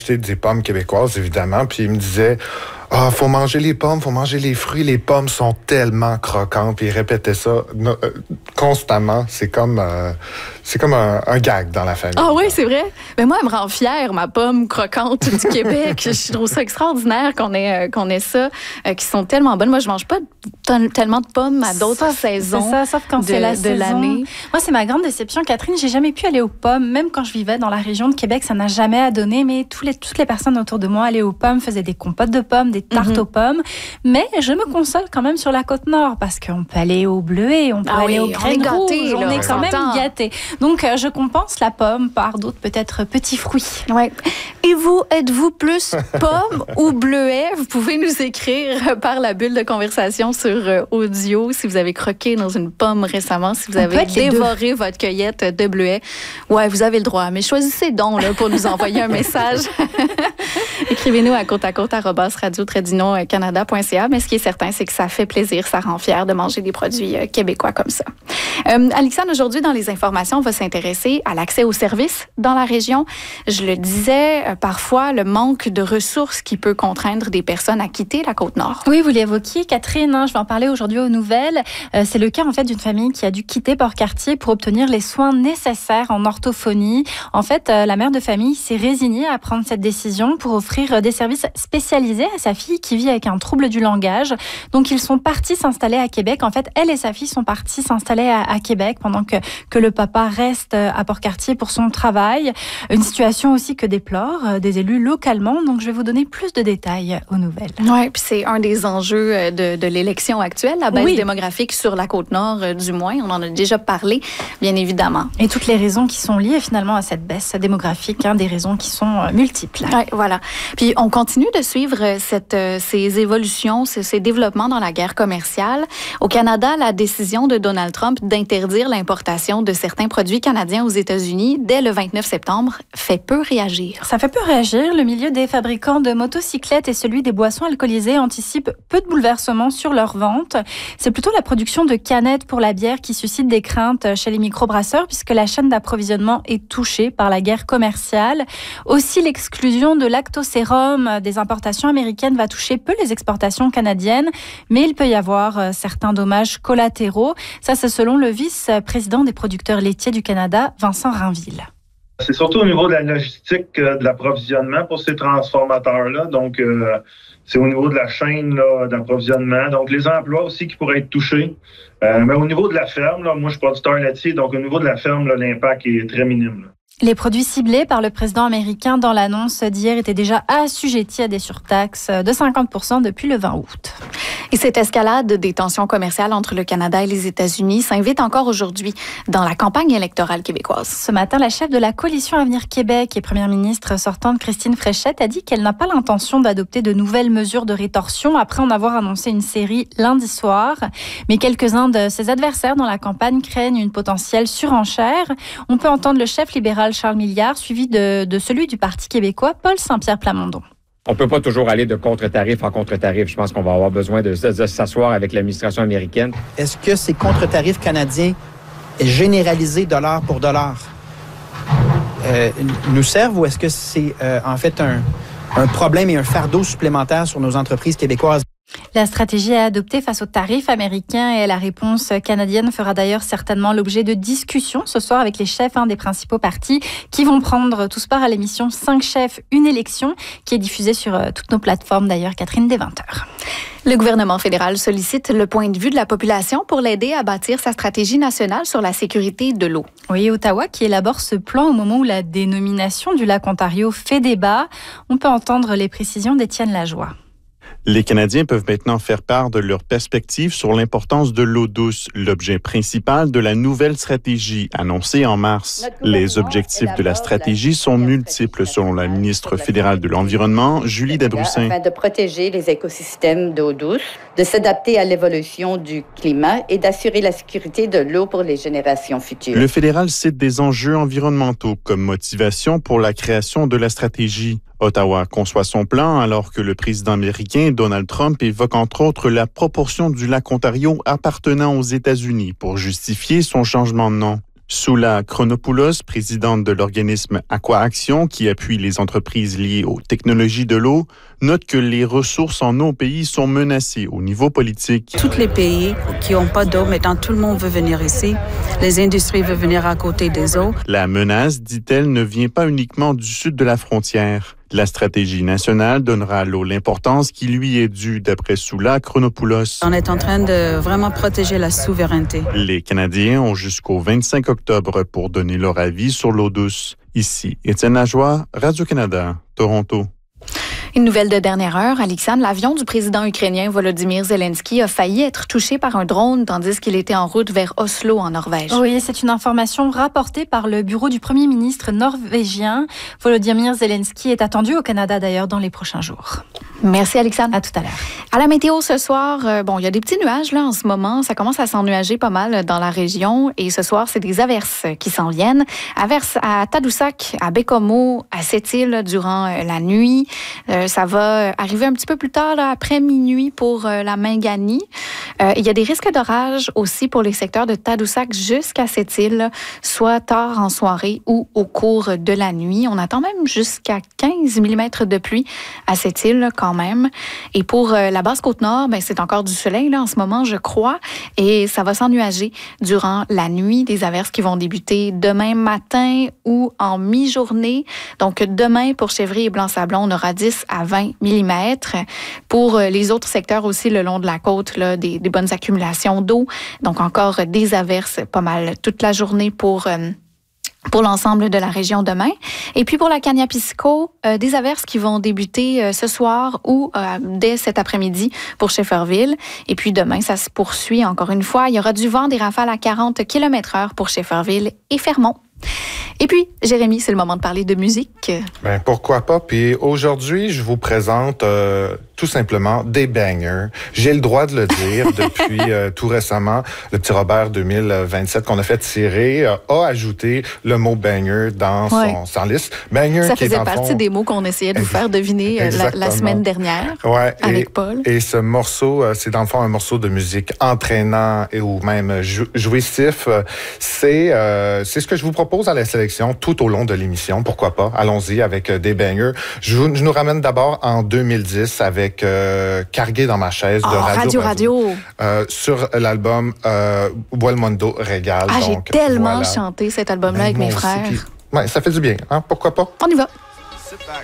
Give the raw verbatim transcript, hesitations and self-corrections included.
acheté des pommes québécoises, évidemment, puis il me disait « Ah, faut manger les pommes, faut manger les fruits, les pommes sont tellement croquantes. » Puis il répétait ça no, euh, constamment. C'est comme, euh, c'est comme un, un gag dans la famille. Ah oui, c'est vrai? Mais moi, elle me rend fière, ma pomme croquante du Québec. Je trouve ça extraordinaire qu'on ait, euh, qu'on ait ça, euh, qui sont tellement bonnes. Moi, je mange pas t- tellement de pommes à d'autres sauf, saisons c'est ça, sauf quand de, c'est la de saison. l'année. Moi, c'est ma grande déception, Catherine. J'ai jamais pu aller aux pommes. Même quand je vivais dans la région de Québec, ça n'a jamais à donner. Mais tous les, toutes les personnes autour de moi allaient aux pommes, faisaient des compotes de pommes, des tartes mm-hmm. aux pommes. Mais je me console quand même sur la Côte-Nord parce qu'on peut aller au bleuet, on peut ah aller oui, au graines rouges, on est quand même gâtés. Donc, euh, je compense la pomme par d'autres peut-être petits fruits. Ouais. Et vous, êtes-vous plus pomme ou bleuet? Vous pouvez nous écrire par la bulle de conversation sur euh, audio si vous avez croqué dans une pomme récemment, si vous on avez dévoré votre cueillette de bleuet. Ouais, vous avez le droit, mais choisissez donc là, pour nous envoyer un message. Écrivez-nous à côte à côte arobase radio tradino canada point c a. Mais ce qui est certain, c'est que ça fait plaisir, ça rend fier de manger des produits euh, québécois comme ça. Euh, Alexandre, aujourd'hui, dans les informations, on va s'intéresser à l'accès aux services dans la région. Je le disais, euh, parfois, le manque de ressources qui peut contraindre des personnes à quitter la Côte-Nord. Oui, vous l'évoquiez, Catherine, hein, je vais en parler aujourd'hui aux nouvelles. Euh, c'est le cas, en fait, d'une famille qui a dû quitter Port-Cartier pour obtenir les soins nécessaires en orthophonie. En fait, euh, la mère de famille s'est résignée à prendre cette décision pour offrir des services spécialisés à sa fille qui vit avec un trouble du langage. Donc, ils sont partis s'installer à Québec. En fait, elle et sa fille sont partis s'installer à, à Québec pendant que, que le papa reste à Port-Cartier pour son travail. Une situation aussi que déplorent des élus localement. Donc, je vais vous donner plus de détails aux nouvelles. Oui, puis c'est un des enjeux de, de l'élection actuelle, la baisse oui. démographique sur la Côte-Nord, du moins. On en a déjà parlé, bien évidemment. Et toutes les raisons qui sont liées finalement à cette baisse démographique, hein, des raisons qui sont multiples. Oui, voilà. Puis, on continue de suivre cette, ces évolutions, ces, ces développements dans la guerre commerciale. Au Canada, la décision de Donald Trump d'interdire l'importation de certains produits canadiens aux États-Unis dès le vingt-neuf septembre fait peu réagir. Ça fait peu réagir. Le milieu des fabricants de motocyclettes et celui des boissons alcoolisées anticipent peu de bouleversements sur leur vente. C'est plutôt la production de canettes pour la bière qui suscite des craintes chez les microbrasseurs puisque la chaîne d'approvisionnement est touchée par la guerre commerciale. Aussi, l'exclusion de lactosérum des importations américaines va toucher peu les exportations canadiennes, mais il peut y avoir certains dommages collatéraux. Ça, c'est selon le vice-président des producteurs laitiers du Canada, Vincent Rainville. C'est surtout au niveau de la logistique euh, de l'approvisionnement pour ces transformateurs-là. Donc, euh, c'est au niveau de la chaîne là, d'approvisionnement. Donc, les emplois aussi qui pourraient être touchés. Euh, mais au niveau de la ferme, là, moi, je suis producteur laitier, donc au niveau de la ferme, là, l'impact est très minime. Là. Les produits ciblés par le président américain dans l'annonce d'hier étaient déjà assujettis à des surtaxes de cinquante pour cent depuis le vingt août. Et cette escalade des tensions commerciales entre le Canada et les États-Unis s'invite encore aujourd'hui dans la campagne électorale québécoise. Ce matin, la chef de la coalition Avenir Québec et première ministre sortante Christine Fréchette a dit qu'elle n'a pas l'intention d'adopter de nouvelles mesures de rétorsion après en avoir annoncé une série lundi soir. Mais quelques-uns de ses adversaires dans la campagne craignent une potentielle surenchère. On peut entendre le chef libéral Charles Milliard, suivi de, de celui du Parti québécois, Paul Saint-Pierre Plamondon. On ne peut pas toujours aller de contre-tarif en contre-tarif. Je pense qu'on va avoir besoin de, de, de s'asseoir avec l'administration américaine. Est-ce que ces contre-tarifs canadiens généralisés dollar pour dollar euh, nous servent ou est-ce que c'est euh, en fait un, un problème et un fardeau supplémentaire sur nos entreprises québécoises? La stratégie à adopter face aux tarifs américains et la réponse canadienne fera d'ailleurs certainement l'objet de discussions ce soir avec les chefs hein, des principaux partis qui vont prendre tous part à l'émission cinq chefs, une élection qui est diffusée sur euh, toutes nos plateformes d'ailleurs, Catherine, dès vingt heures. Le gouvernement fédéral sollicite le point de vue de la population pour l'aider à bâtir sa stratégie nationale sur la sécurité de l'eau. Oui, Ottawa qui élabore ce plan au moment où la dénomination du lac Ontario fait débat. On peut entendre les précisions d'Étienne Lajoie. Les Canadiens peuvent maintenant faire part de leurs perspectives sur l'importance de l'eau douce, l'objet principal de la nouvelle stratégie annoncée en mars. Les objectifs de la stratégie sont multiples selon la ministre fédérale de l'Environnement, Julie Dabroussin. Afin de protéger les écosystèmes d'eau douce, de s'adapter à l'évolution du climat et d'assurer la sécurité de l'eau pour les générations futures. Le fédéral cite des enjeux environnementaux comme motivation pour la création de la stratégie. Ottawa conçoit son plan alors que le président américain Donald Trump évoque entre autres la proportion du lac Ontario appartenant aux États-Unis pour justifier son changement de nom. Soula Chronopoulos, présidente de l'organisme Aqua-Action, qui appuie les entreprises liées aux technologies de l'eau, note que les ressources en eau au pays sont menacées au niveau politique. Tous les pays qui n'ont pas d'eau, maintenant tout le monde veut venir ici. Les industries veulent venir à côté des eaux. La menace, dit-elle, ne vient pas uniquement du sud de la frontière. La stratégie nationale donnera à l'eau l'importance qui lui est due, d'après Soula Chronopoulos. On est en train de vraiment protéger la souveraineté. Les Canadiens ont jusqu'au vingt-cinq octobre pour donner leur avis sur l'eau douce. Ici, Étienne Lajoie, Radio-Canada, Toronto. Une nouvelle de dernière heure, Alexandre, l'avion du président ukrainien Volodymyr Zelensky a failli être touché par un drone tandis qu'il était en route vers Oslo, en Norvège. Oui, c'est une information rapportée par le bureau du premier ministre norvégien. Volodymyr Zelensky est attendu au Canada d'ailleurs dans les prochains jours. Merci Alexandre. À tout à l'heure. À la météo ce soir, euh, bon, il y a des petits nuages là en ce moment. Ça commence à s'ennuager pas mal dans la région. Et ce soir, c'est des averses qui s'en viennent. Averses à Tadoussac, à Bécomo, à Sept-Îles durant euh, la nuit. Euh, ça va arriver un petit peu plus tard, là, après minuit pour euh, la Mingani. Euh, il y a des risques d'orage aussi pour les secteurs de Tadoussac jusqu'à Sept-Îles, soit tard en soirée ou au cours de la nuit. On attend même jusqu'à quinze millimètres de pluie à Sept-Îles quand même. Et pour euh, la Basse-Côte-Nord, ben, c'est encore du soleil là, en ce moment, je crois. Et ça va s'ennuager durant la nuit. Des averses qui vont débuter demain matin ou en mi-journée. Donc, demain, pour Chevry et Blanc-Sablon, on aura dix à vingt millimètres. Pour euh, les autres secteurs aussi, le long de la côte, là, des, des bonnes accumulations d'eau. Donc, encore euh, des averses pas mal toute la journée pour... Euh, pour l'ensemble de la région demain. Et puis pour la Kaniapisco, euh, des averses qui vont débuter euh, ce soir ou euh, dès cet après-midi pour Shefferville. Et puis demain, ça se poursuit encore une fois. Il y aura du vent, des rafales à quarante kilomètres heure pour Shefferville et Fermont. Et puis, Jérémy, c'est le moment de parler de musique. Ben pourquoi pas. Puis aujourd'hui, je vous présente euh, tout simplement des bangers. J'ai le droit de le dire depuis euh, tout récemment. Le petit Robert deux mille vingt-sept qu'on a fait tirer euh, a ajouté le mot banger dans son, ouais. son liste. Banger Ça qui faisait est dans partie fond... des mots qu'on essayait de vous faire deviner euh, la, la semaine dernière ouais, avec et, Paul. Et ce morceau, euh, c'est dans le fond un morceau de musique entraînant et ou même jou- jouissif. C'est, euh, c'est ce que je vous propose à la sélection tout au long de l'émission. Pourquoi pas? Allons-y avec euh, des bangers. Je, vous, je nous ramène d'abord en deux mille dix avec euh, Cargué dans ma chaise de oh, Radio Radio. Radio. Euh, sur l'album euh, Buelmondo Régale. Ah, donc, j'ai tellement voilà. chanté cet album-là avec Moi mes aussi, frères. puis, ouais, ça fait du bien. Hein? Pourquoi pas? On y va.